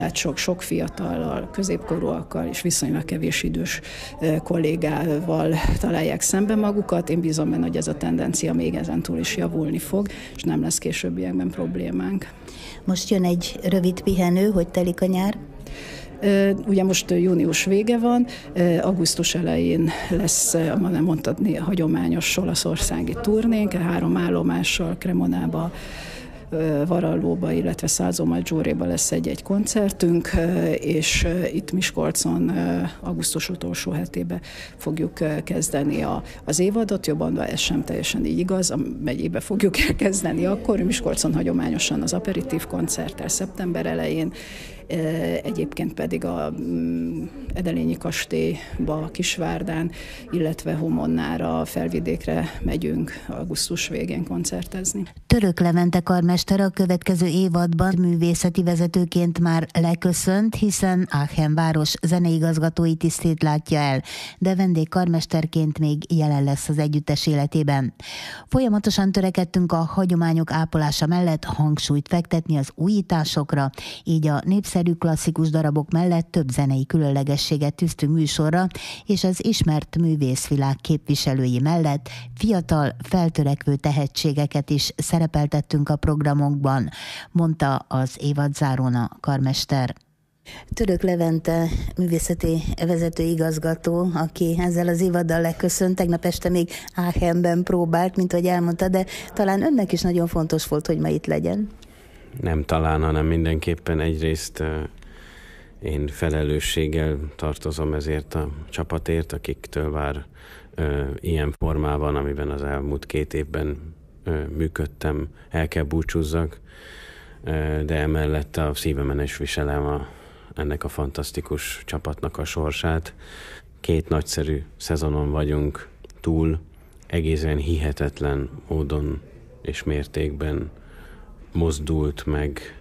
Hát sok fiatallal, középkorúakkal és viszonylag kevés idős kollégával találják szembe magukat. Én bízom benne, hogy ez a tendencia még ezentúl is javulni fog, és nem lesz későbbiekben problémánk. Most jön egy rövid pihenő, hogy telik a nyár? Ugye most június vége van, augusztus elején lesz, nem mondhatni, hagyományos olaszországi turnénk, 3 állomással Cremonába, Varallóba, illetve Salzo Maggioreba lesz egy koncertünk, és itt Miskolcon augusztus utolsó hetében fogjuk kezdeni az évadot. Jobban, ez sem teljesen így igaz, a megyébe fogjuk elkezdeni akkor. Miskolcon hagyományosan az aperitív koncerttel szeptember elején, egyébként pedig a Edelényi kastélyba, Kisvárdán, illetve Homonnára, Felvidékre megyünk augusztus végén koncertezni. Török Levente karmester a következő évadban művészeti vezetőként már leköszönt, hiszen Aachen város zeneigazgatói tisztét látja el, de vendégkarmesterként még jelen lesz az együttes életében. Folyamatosan törekedtünk a hagyományok ápolása mellett hangsúlyt fektetni az újításokra, így a népszerű klasszikus darabok mellett több zenei különlegességet tűztünk műsorra, és az ismert művészvilág képviselői mellett fiatal, feltörekvő tehetségeket is szerepeltettünk a programokban, mondta az évadzárón a karmester. Török Levente művészeti vezetőigazgató, aki ezzel az évaddal leköszönt, tegnap este még Aachenben próbált, mint ahogy elmondta, de talán önnek is nagyon fontos volt, hogy ma itt legyen. Nem talán, hanem mindenképpen egyrészt én felelősséggel tartozom ezért a csapatért, akiktől már ilyen formában, amiben az elmúlt 2 évben működtem, el kell búcsúzzak, de emellett a szívemen is viselem ennek a fantasztikus csapatnak a sorsát. 2 nagyszerű szezonon vagyunk túl, egészen hihetetlen módon és mértékben mozdult meg,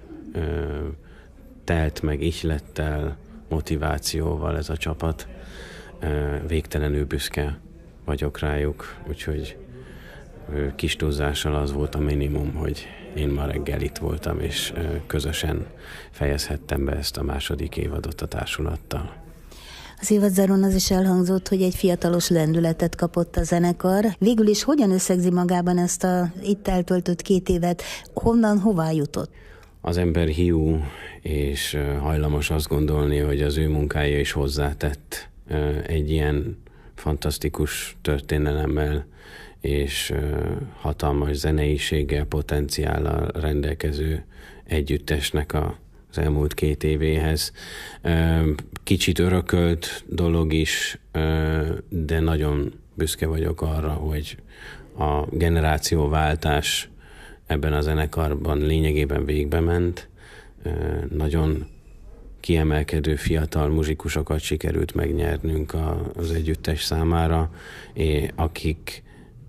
telt meg ihlettel, motivációval ez a csapat. Végtelenül büszke vagyok rájuk, úgyhogy kis túlzással az volt a minimum, hogy én ma reggel itt voltam, és közösen fejezhettem be ezt a második évadot a társulattal. Az évadzárón az is elhangzott, hogy egy fiatalos lendületet kapott a zenekar. Végül is hogyan összegzi magában ezt a itt eltöltött 2 évet? Honnan, hová jutott? Az ember hiú, és hajlamos azt gondolni, hogy az ő munkája is hozzátett egy ilyen fantasztikus történelemmel és hatalmas zeneiséggel, potenciállal rendelkező együttesnek az elmúlt 2 évéhez. Kicsit örökölt dolog is, de nagyon büszke vagyok arra, hogy a generációváltás ebben a zenekarban lényegében végbe-ment. Nagyon kiemelkedő fiatal muzsikusokat sikerült megnyernünk az együttes számára, akik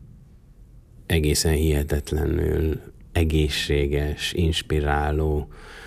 egészen hihetetlenül egészséges, inspiráló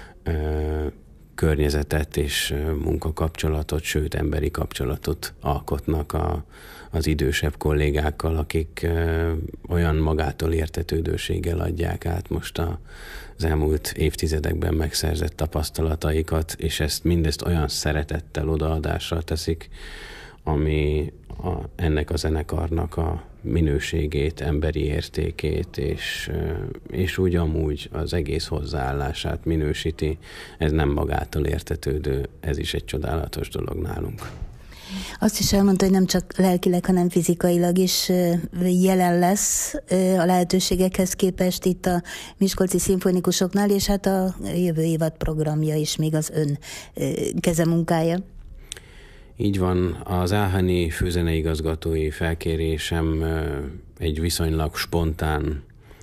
környezetet és munkakapcsolatot, sőt emberi kapcsolatot alkotnak az idősebb kollégákkal, akik olyan magától értetődőséggel adják át most az elmúlt évtizedekben megszerzett tapasztalataikat, és mindezt olyan szeretettel, odaadással teszik, ami ennek a zenekarnak a minőségét, emberi értékét, és úgy amúgy az egész hozzáállását minősíti. Ez nem magától értetődő, ez is egy csodálatos dolog nálunk. Azt is elmondta, hogy nem csak lelkileg, hanem fizikailag is jelen lesz a lehetőségekhez képest itt a miskolci szimfonikusoknál, és hát a jövő évad programja is még az ön kezemunkája. Így van, az áheni főzeneigazgatói felkérésem egy viszonylag spontán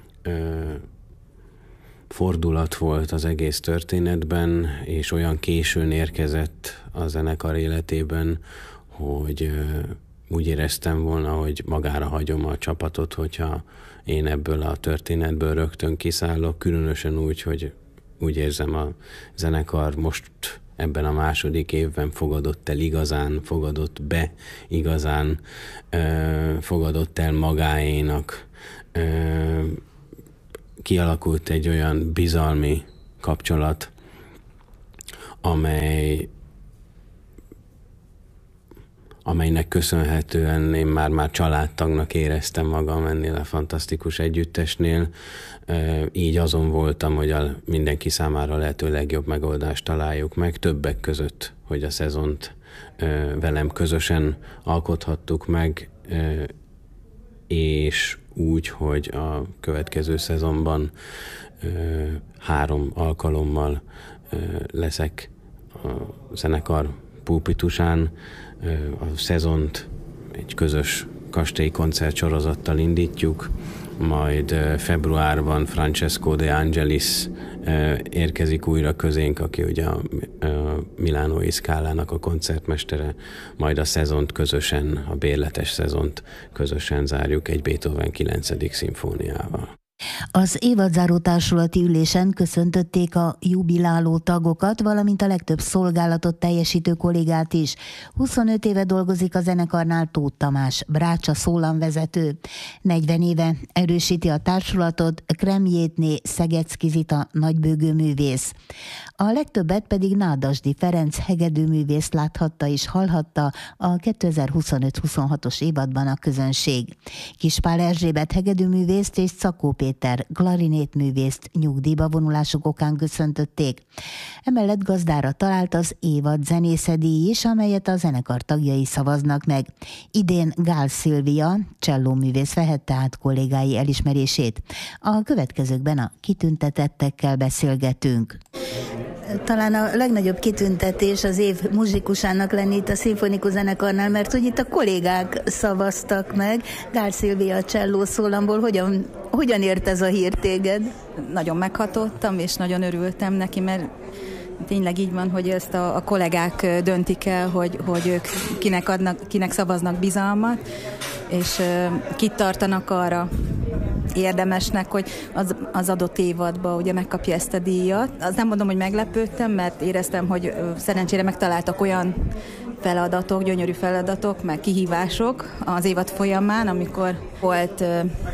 fordulat volt az egész történetben, és olyan későn érkezett a zenekar életében, hogy úgy éreztem volna, hogy magára hagyom a csapatot, hogyha én ebből a történetből rögtön kiszállok, különösen úgy, hogy úgy érzem, a zenekar most ebben a második évben fogadott el igazán, fogadott be igazán, fogadott el magáénak. Kialakult egy olyan bizalmi kapcsolat, amelynek köszönhetően én már családtagnak éreztem magam ennél a fantasztikus együttesnél. Így azon voltam, hogy mindenki számára lehető legjobb megoldást találjuk meg, többek között, hogy a szezont velem közösen alkothattuk meg, és úgy, hogy a következő szezonban 3 alkalommal leszek a zenekar pulpitusán. A szezont egy közös kastély koncertsorozattal indítjuk, majd februárban Francesco De Angelis érkezik újra közénk, aki ugye a Milánói Scálának a koncertmestere, majd a szezont közösen, a bérletes szezont közösen zárjuk egy Beethoven 9. szimfóniával. Az évadzáró társulati ülésen köszöntötték a jubiláló tagokat, valamint a legtöbb szolgálatot teljesítő kollégát is. 25 éve dolgozik a zenekarnál Tóth Tamás, Brácsa szólamvezető. 40 éve erősíti a társulatot Kremjétné Szegecki Zita nagybőgő művész. A legtöbbet pedig Nádasdy Ferenc hegedűművész láthatta és hallhatta a 2025-26-os évadban a közönség. Kispál Erzsébet hegedűművészt és Czakó Péter klarinétművészt nyugdíjba vonulásuk okán köszöntötték. Emellett gazdára talált az évad zenészedíj is, amelyet a zenekar tagjai szavaznak meg. Idén Gál Szilvia csellóművész vehette át kollégái elismerését. A következőkben a kitüntetettekkel beszélgetünk. Talán a legnagyobb kitüntetés az év muzsikusának lenni itt a szimfonikus zenekarnál, mert hogy itt a kollégák szavaztak meg. Gál Szilvia cselló szólamból, hogyan ért ez a hír téged? Nagyon meghatottam, és nagyon örültem neki, mert tényleg így van, hogy ezt a kollégák döntik el, hogy ők kinek szavaznak bizalmat, és kit tartanak arra érdemesnek, hogy az adott évadban ugye megkapja ezt a díjat. Azt nem mondom, hogy meglepődtem, mert éreztem, hogy szerencsére megtaláltak olyan feladatok, gyönyörű feladatok, meg kihívások az évad folyamán, amikor volt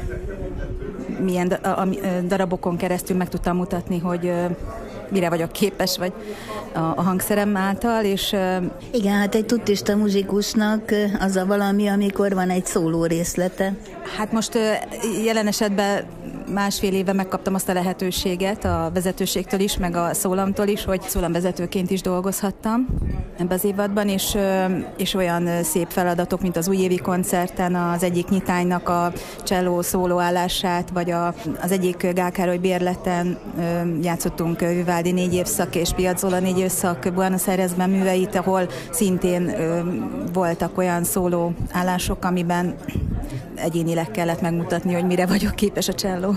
milyen darabokon keresztül meg tudtam mutatni, hogy mire vagyok képes, vagy a hangszerem által, és... Igen, hát egy tuttista muzsikusnak az a valami, amikor van egy szóló részlete. Hát most jelen esetben 1,5 éve megkaptam azt a lehetőséget a vezetőségtől is, meg a szólamtól is, hogy szólamvezetőként is dolgozhattam ebben az évadban, és olyan szép feladatok, mint az újévi koncerten az egyik nyitánynak a cselló szólóállását, vagy az egyik Gál Károly bérleten játszottunk Vivaldi 4 évszak és Piazzolla 4 évszak Buenos Airesben műveit, ahol szintén voltak olyan szólóállások, amiben egyénileg kellett megmutatni, hogy mire vagyok képes a cselló.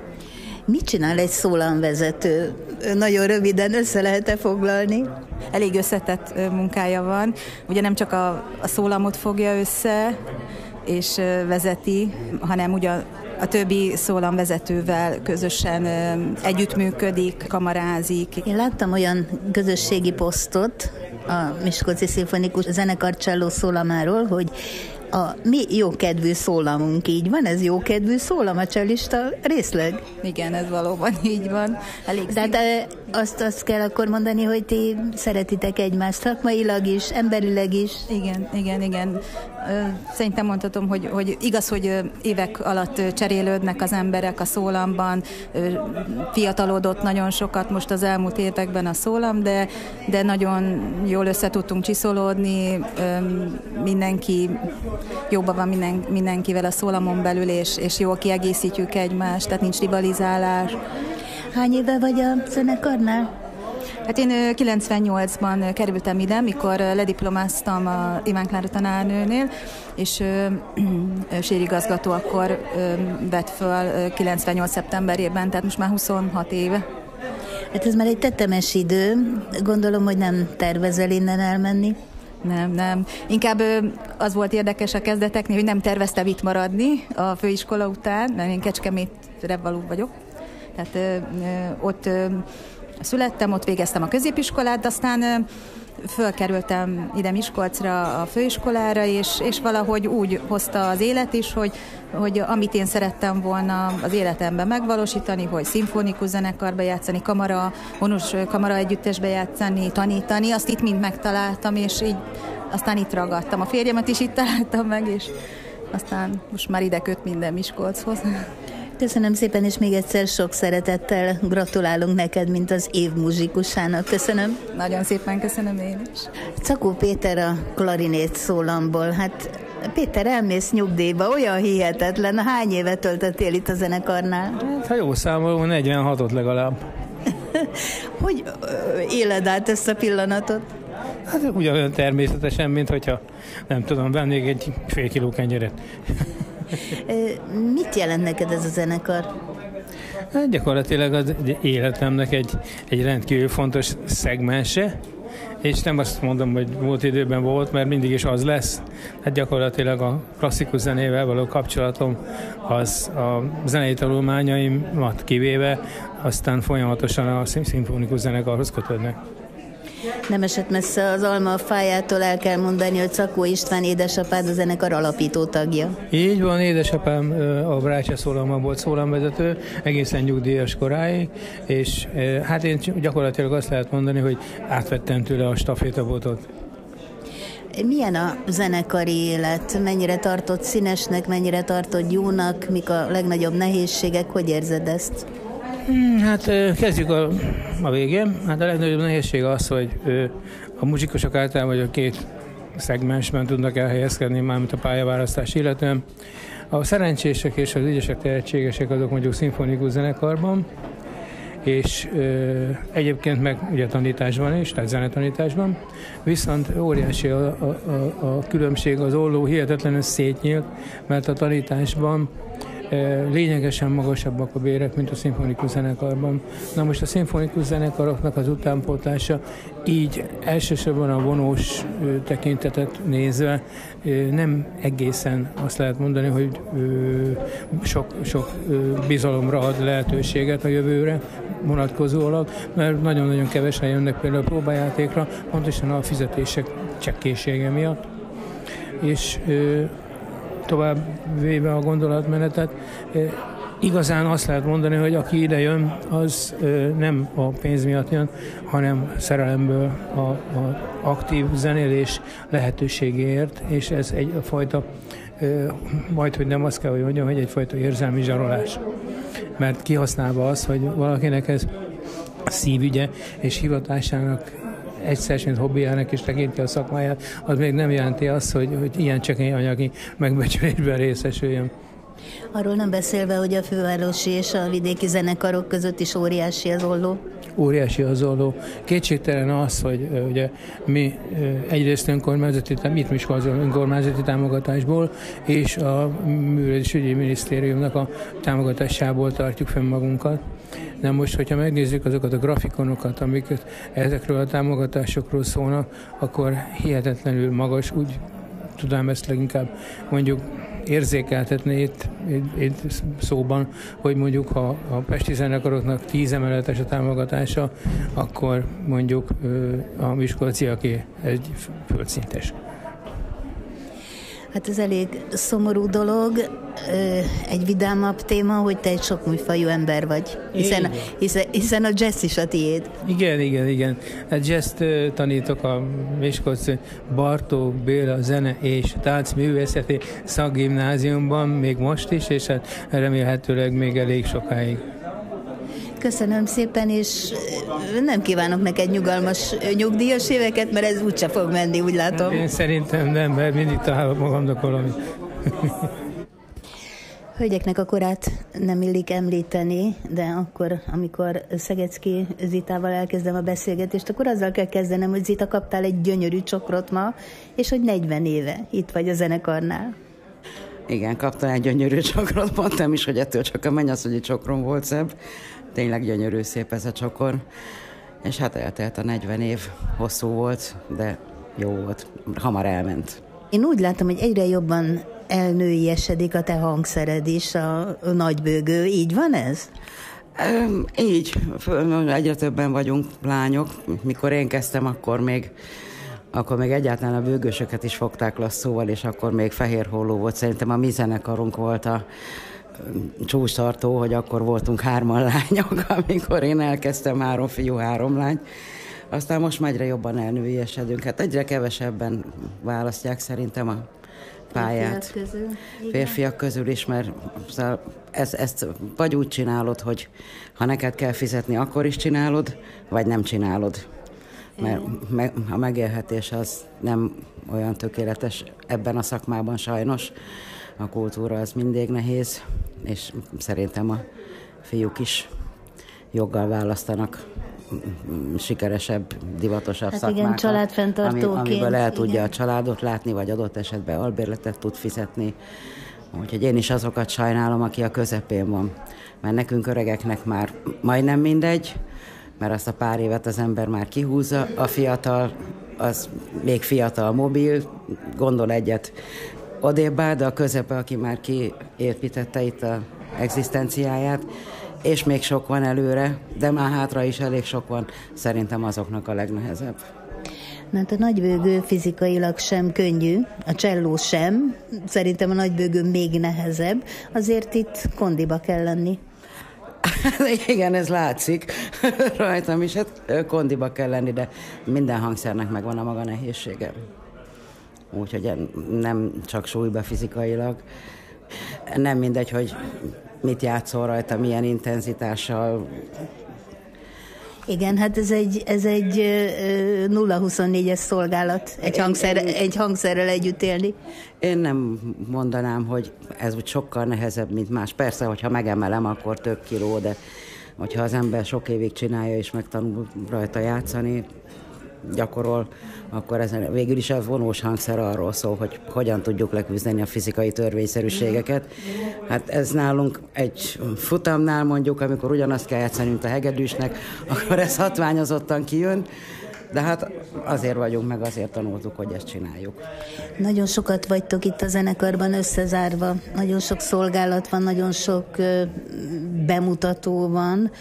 Mit csinál egy szólamvezető? Nagyon röviden össze lehet-e foglalni? Elég összetett munkája van. Ugye nem csak a szólamot fogja össze és vezeti, hanem ugyan a többi szólamvezetővel közösen együttműködik, kamarázik. Én láttam olyan közösségi posztot a Miskolci Szimfonikus Zenekar cselló szólamáról, hogy a mi jókedvű szólamunk, így van? Ez jókedvű szólam, a csellista részleg? Igen, ez valóban így van. De azt kell akkor mondani, hogy ti szeretitek egymást szakmailag is, emberileg is. Igen. Szerintem mondhatom, hogy igaz, hogy évek alatt cserélődnek az emberek a szólamban, fiatalodott nagyon sokat most az elmúlt években a szólam, de nagyon jól össze tudtunk csiszolódni, mindenki jobban van mindenkivel a szólamon belül, és jól kiegészítjük egymást, tehát nincs rivalizálás. Hány éve vagy a zenekarnál? Hát én 98-ban kerültem ide, mikor lediplomáztam a Iván Klára tanárnőnél, és sérigazgató akkor vett föl 98. szeptemberében, tehát most már 26 éve. Hát ez már egy tetemes idő, gondolom, hogy nem tervezel innen elmenni. Nem. Inkább az volt érdekes a kezdeteknél, hogy nem terveztem itt maradni a főiskola után, mert én Kecskemétre való vagyok. Tehát ott születtem, ott végeztem a középiskolát, de aztán fölkerültem ide Miskolcra a főiskolára, és valahogy úgy hozta az élet is, hogy amit én szerettem volna az életemben megvalósítani, hogy szimfonikus zenekarba játszani, vonós kamara együttesbe játszani, tanítani, azt itt mind megtaláltam, és így aztán itt ragadtam. A férjemet is itt találtam meg, és aztán most már ide köt minden Miskolchoz. Köszönöm szépen, és még egyszer sok szeretettel gratulálunk neked, mint az év muzsikusának. Köszönöm. Nagyon szépen köszönöm én is. Cakó Péter a klarinét szólamból. Hát Péter, elmész nyugdíjba, olyan hihetetlen. Hány évet töltöttél itt a zenekarnál? Hát, ha jó számolom, 46-ot legalább. Hogy éled át ezt a pillanatot? Hát ugyanolyan természetesen, mint hogyha, nem tudom, vennék egy fél kiló kenyeret. Mit jelent neked ez a zenekar? Hát gyakorlatilag az életemnek egy rendkívül fontos szegmense, és nem azt mondom, hogy múlt időben volt, mert mindig is az lesz. Hát gyakorlatilag a klasszikus zenével való kapcsolatom az a zenei tanulmányaimat kivéve, aztán folyamatosan a szimfonikus zenekarhoz kötődnek. Nem esett messze az alma a fájától, el kell mondani, hogy Cakó István édesapád a zenekar alapító tagja. Így van, édesapám a Brácsa szólamban volt szólamvezető, egészen nyugdíjas koráig, és hát én gyakorlatilag azt lehet mondani, hogy átvettem tőle a stafétabotot. Milyen a zenekari élet? Mennyire tartott színesnek, mennyire tartott jónak? Mik a legnagyobb nehézségek? Hogy érzed ezt? Hát kezdjük a végén. Hát a legnagyobb nehézség az, hogy a muzsikusok általában vagy a két szegmensben tudnak elhelyezkedni, mármint a pályaválasztás illetően. A szerencsések és az ügyesek, tehetségesek azok mondjuk szimfonikus zenekarban, és egyébként meg ugye tanításban is, tehát zenetanításban, viszont óriási a különbség, az olló hihetetlenül szétnyílt, mert a tanításban lényegesen magasabbak a bérek, mint a szimfonikus zenekarban. Na most a szimfonikus zenekaroknak az utánpótlása így elsősorban a vonós tekintetet nézve nem egészen azt lehet mondani, hogy sok bizalomra ad lehetőséget a jövőre vonatkozólag, mert nagyon-nagyon kevesen jönnek például a próbajátékra, pontosan a fizetések csekkésége miatt. És tovább véve a gondolatmenetet, igazán azt lehet mondani, hogy aki ide jön, az nem a pénz miatt jön, hanem szerelemből a aktív zenélés lehetőségéért, és ez egyfajta, majdhogy nem azt kell, hogy mondjam, hogy egyfajta érzelmi zsarolás. Mert kihasználva az, hogy valakinek ez szívügye és hivatásának egyszer, mint hobbiának is tekinti a szakmáját, az még nem jelenti azt, hogy ilyen csekély anyagi megbecsülésben részesüljön. Arról nem beszélve, hogy a fővárosi és a vidéki zenekarok között is óriási az olló. Óriási az olló. Kétségtelen az, hogy ugye mi egyrészt önkormányzati támogatásból és a Művelődésügyi Minisztériumnak a támogatásából tartjuk fenn magunkat. De most, hogyha megnézzük azokat a grafikonokat, amiket ezekről a támogatásokról szólnak, akkor hihetetlenül magas, úgy tudom ezt leginkább mondjuk érzékeltetni itt szóban, hogy mondjuk ha a pesti zenekaroknak 10 emeletes a támogatása, akkor mondjuk a miskolciaké egy földszintes. Hát ez elég szomorú dolog, egy vidámabb téma, hogy te egy sokműfajú ember vagy, hiszen a jazz is a tiéd. Igen. A jazzt tanítok a Miskolci Bartók Béla Zene és Táncművészeti Szakgimnáziumban, még most is, és hát remélhetőleg még elég sokáig. Köszönöm szépen, és nem kívánok neked nyugalmas nyugdíjas éveket, mert ez úgyse fog menni, úgy látom. Én szerintem nem, mert mindig találok magamnak valamit. Hölgyeknek a korát nem illik említeni, de akkor, amikor Szegecki Zitával elkezdem a beszélgetést, akkor azzal kell kezdenem, hogy Zita, kaptál egy gyönyörű csokrot ma, és hogy 40 éve itt vagy a zenekarnál. Igen, kaptam egy gyönyörű csokrot, mondtam is, hogy ettől csak a mennyasszonyi csokrom volt szebb. Tényleg gyönyörű, szép ez a csokor. És hát eltelt a 40 év, hosszú volt, de jó volt, hamar elment. Én úgy látom, hogy egyre jobban elnőiesedik a te hangszered is, a nagybőgő. Így van ez? Így, egyre többen vagyunk lányok. Mikor én kezdtem, akkor még egyáltalán a bőgősöket is fogták lasszóval, és akkor még fehér holló volt. Szerintem a mi zenekarunk volt a csúcstartó, hogy akkor voltunk 3 lányok, amikor én elkezdtem, 3 fiú, 3 lány. Aztán most már egyre jobban elnőiesedünk. Hát egyre kevesebben választják szerintem a pályát. Férfiak közül is, mert ezt vagy úgy csinálod, hogy ha neked kell fizetni, akkor is csinálod, vagy nem csinálod. Mert a megélhetés az nem olyan tökéletes ebben a szakmában sajnos. A kultúra az mindig nehéz, és szerintem a fiúk is joggal választanak sikeresebb, divatosabb szakmákat, családfenntartóként, amiből el tudja a családot látni, vagy adott esetben albérletet tud fizetni. Úgyhogy én is azokat sajnálom, aki a közepén van. Mert nekünk öregeknek már majdnem mindegy, mert azt a pár évet az ember már kihúzza, a fiatal, az még fiatal, mobil, gondol egyet odébb áll, de a közepe, aki már kiépítette itt az egzisztenciáját, és még sok van előre, de már hátra is elég sok van, szerintem azoknak a legnehezebb. Mert a nagybőgő fizikailag sem könnyű, a cselló sem, szerintem a nagybőgő még nehezebb, azért itt kondiba kell lenni. Igen, ez látszik rajtam is, hát kondiba kell lenni, de minden hangszernek megvan a maga nehézsége. Úgyhogy nem csak súlyba fizikailag. Nem mindegy, hogy mit játszol rajta, milyen intenzitással. Igen, hát ez egy 0-24-es szolgálat, egy hangszerrel együtt élni. Én nem mondanám, hogy ez úgy sokkal nehezebb, mint más. Persze, hogyha megemelem, akkor több kiló, de hogyha az ember sok évig csinálja és megtanul rajta játszani, gyakorol, akkor ezen végül is a vonós hangszer arról szól, hogy hogyan tudjuk leküzdeni a fizikai törvényszerűségeket. Hát ez nálunk egy futamnál mondjuk, amikor ugyanazt kell játszani, mint a hegedűsnek, akkor ez hatványozottan kijön, de hát azért vagyunk, meg azért tanultuk, hogy ezt csináljuk. Nagyon sokat vagytok itt a zenekarban összezárva, nagyon sok szolgálat van, nagyon sok bemutató van.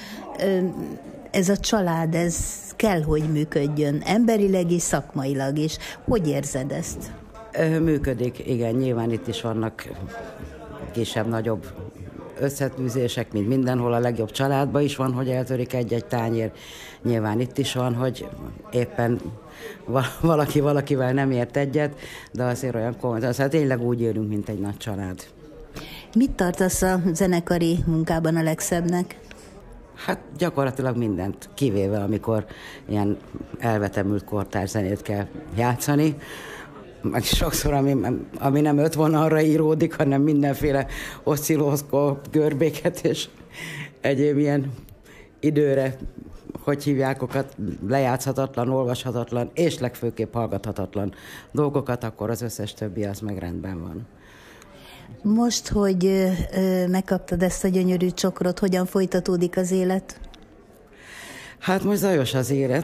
Ez a család, ez kell, hogy működjön, emberileg és szakmailag is. Hogy érzed ezt? Működik, igen, nyilván itt is vannak kisebb-nagyobb összetűzések, mint mindenhol, a legjobb családban is van, hogy eltörik egy-egy tányér. Nyilván itt is van, hogy éppen valaki valakivel nem ért egyet, de azért olyan komoly. Hát tényleg úgy élünk, mint egy nagy család. Mit tartasz a zenekari munkában a legszebbnek? Hát gyakorlatilag mindent, kivéve amikor ilyen elvetemült kortárs zenét kell játszani, meg sokszor, ami nem 5 vonalra íródik, hanem mindenféle oszcillószkóp, görbéket és egyéb ilyen időre, hogy hívják okat, lejátszhatatlan, olvashatatlan és legfőképp hallgathatatlan dolgokat, akkor az összes többi az meg rendben van. Most, hogy megkaptad ezt a gyönyörű csokrot, hogyan folytatódik az élet? Hát most zajos az élet.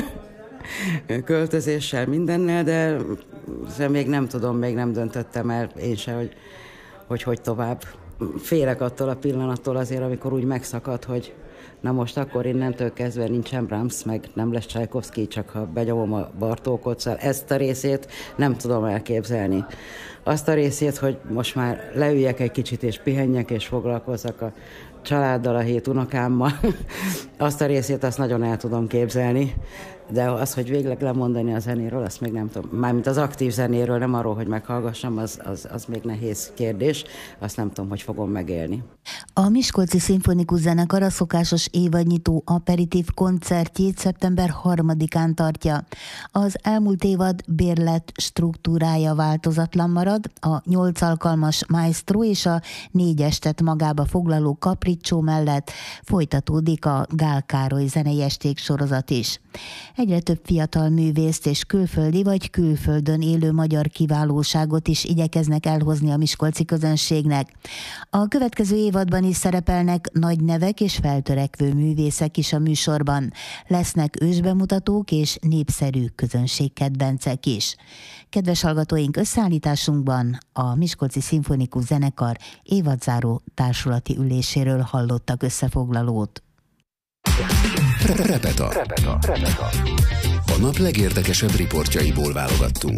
Költözéssel, mindennel, de még nem tudom, még nem döntöttem el én se, hogy tovább. Félek attól a pillanattól azért, amikor úgy megszakad, hogy na most akkor innentől kezdve nincsen Brahms, meg nem lesz Csajkovszky, csak ha benyomom a Bartókot, szóval ezt a részét nem tudom elképzelni. Azt a részét, hogy most már leüljek egy kicsit, és pihenjek, és foglalkozzak a családdal, a 7 unokámmal. Azt a részét azt nagyon el tudom képzelni, de az, hogy végleg lemondani a zenéről, azt még nem tudom. Mármint az aktív zenéről, nem arról, hogy meghallgassam, az még nehéz kérdés. Azt nem tudom, hogy fogom megélni. A Miskolci Szimfonikus Zenekar a szokásos évadnyitó aperitív koncertjét szeptember 3-án tartja. Az elmúlt évad bérlet struktúrája változatlan marad, a 8 alkalmas maestro és a 4 estet magába foglaló Capriccio mellett folytatódik a Gál Károly zenei esték sorozat is. Egyre több fiatal művészt és külföldi vagy külföldön élő magyar kiválóságot is igyekeznek elhozni a miskolci közönségnek. A következő évadban is szerepelnek nagy nevek és feltörekvő művészek is a műsorban. Lesznek ősbemutatók és népszerű közönségkedvencek is. Kedves hallgatóink, összeállításunkban a Miskolci Szimfonikus Zenekar évadzáró társulati üléséről hallottak összefoglalót. Repeta. A nap legérdekesebb riportjaiból válogattunk.